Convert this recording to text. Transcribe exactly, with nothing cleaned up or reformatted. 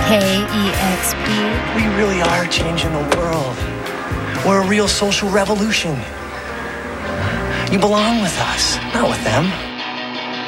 K E X P. We really are changing the world. We're a real social revolution. You belong with us, not with them.